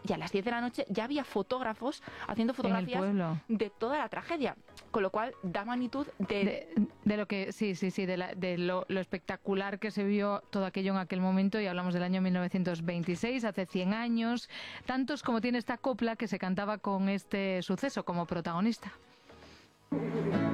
y a las 10 de la noche ya había fotógrafos haciendo fotografías de toda la tragedia, con lo cual da magnitud de lo que de lo espectacular que se vio todo aquello en aquel momento, y hablamos del año 1926, hace 100 años, tantos como tiene esta copla que se cantaba con este suceso como protagonista.